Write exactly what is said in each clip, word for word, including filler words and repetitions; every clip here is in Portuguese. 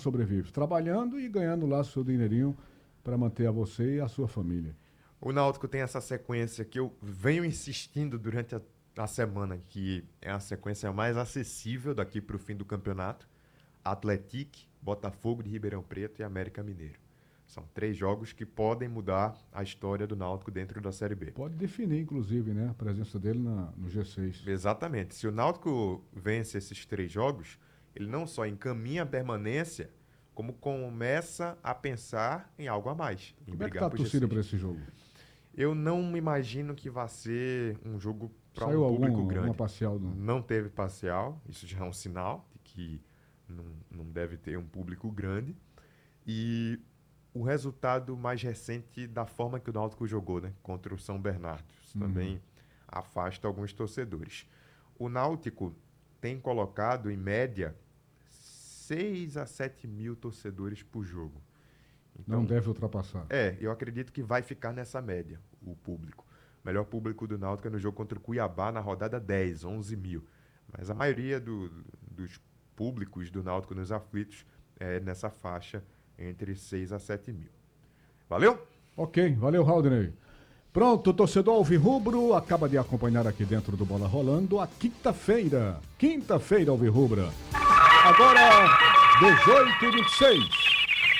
sobrevive? Trabalhando e ganhando lá seu dinheirinho para manter a você e a sua família. O Náutico tem essa sequência que eu venho insistindo durante a, a semana, que é a sequência mais acessível daqui para o fim do campeonato. Atlético, Botafogo de Ribeirão Preto e América Mineiro. São três jogos que podem mudar a história do Náutico dentro da Série B. Pode definir, inclusive, né, a presença dele na, no G seis. Exatamente. Se o Náutico vence esses três jogos, ele não só encaminha a permanência, como começa a pensar em algo a mais. Em Como é que está a torcida para esse jogo? Eu não imagino que vai ser um jogo para um algum, público grande. Uma parcial, não? Não teve parcial, isso já é um sinal de que não, não deve ter um público grande. E o resultado mais recente da forma que o Náutico jogou, né, contra o São Bernardo, isso uhum. também afasta alguns torcedores. O Náutico tem colocado, em média, seis a sete mil torcedores por jogo. Então, não deve ultrapassar. É, eu acredito que vai ficar nessa média, o público. O melhor público do Náutico é no jogo contra o Cuiabá, na rodada dez, onze mil. Mas a maioria do, dos públicos do Náutico nos aflitos é nessa faixa, entre seis a sete mil. Valeu? Ok, valeu, Haldney. Pronto, o torcedor alvirrubro acaba de acompanhar aqui dentro do Bola Rolando a quinta-feira. Quinta-feira, alvirrubra. Agora, dezoito e vinte e seis.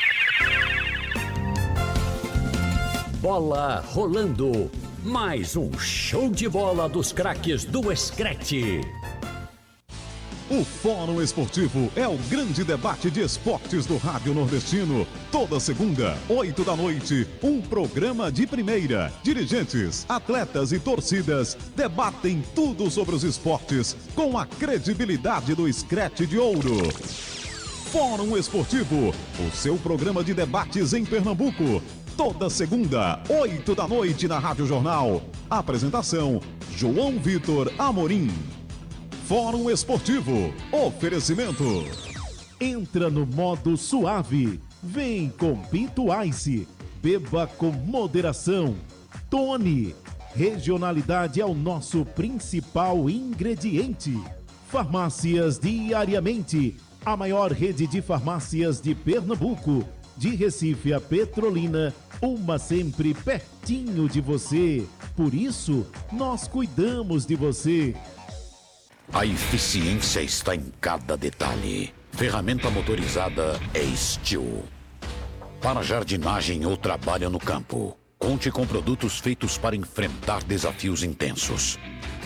Bola rolando. Mais um show de bola dos craques do Screte. O Fórum Esportivo é o grande debate de esportes do Rádio Nordestino. Toda segunda, oito da noite, um programa de primeira. Dirigentes, atletas e torcidas debatem tudo sobre os esportes com a credibilidade do Screte de Ouro. Fórum Esportivo, o seu programa de debates em Pernambuco. Toda segunda, oito da noite na Rádio Jornal. Apresentação, João Vitor Amorim. Fórum Esportivo. Oferecimento. Entra no modo suave. Vem com Pinto Ice. Beba com moderação. Tony. Regionalidade é o nosso principal ingrediente. Farmácias Diariamente. A maior rede de farmácias de Pernambuco. De Recife a Petrolina, uma sempre pertinho de você. Por isso, nós cuidamos de você. A eficiência está em cada detalhe. Ferramenta motorizada é Steel. Para jardinagem ou trabalho no campo, conte com produtos feitos para enfrentar desafios intensos.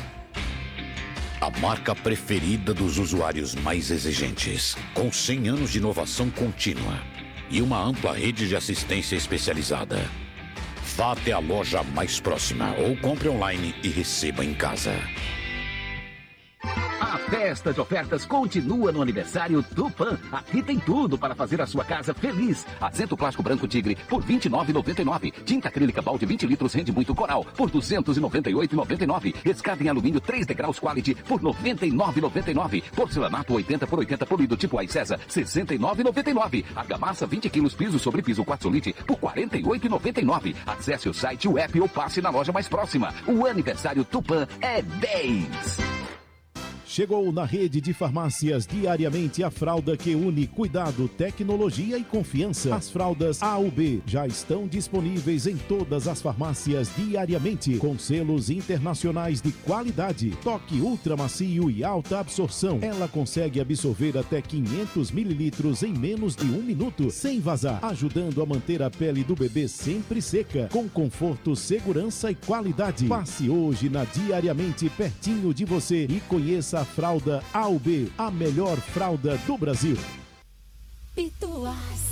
A marca preferida dos usuários mais exigentes, com cem anos de inovação contínua e uma ampla rede de assistência especializada. Vá até a loja mais próxima ou compre online e receba em casa. A festa de ofertas continua no aniversário Tupã. Aqui tem tudo para fazer a sua casa feliz. Assento plástico branco Tigre por vinte e nove reais e noventa e nove centavos. Tinta acrílica balde vinte litros rende muito Coral por duzentos e noventa e oito reais e noventa e nove centavos. Escada em alumínio três degraus Quality por noventa e nove reais e noventa e nove centavos. Porcelanato oitenta por oitenta polido tipo Aicesa sessenta e nove reais e noventa e nove centavos. Argamassa vinte quilos piso sobre piso Quartzolite por quarenta e oito reais e noventa e nove centavos. Acesse o site, o app ou passe na loja mais próxima. O aniversário Tupã é dez. Chegou na rede de farmácias Diariamente a fralda que une cuidado, tecnologia e confiança. As fraldas A U B já estão disponíveis em todas as farmácias Diariamente, com selos internacionais de qualidade. Toque ultra macio e alta absorção. Ela consegue absorver até quinhentos mililitros em menos de um minuto, sem vazar, ajudando a manter a pele do bebê sempre seca, com conforto, segurança e qualidade. Passe hoje na Diariamente pertinho de você e conheça a fralda A U B, a melhor fralda do Brasil. Pituás.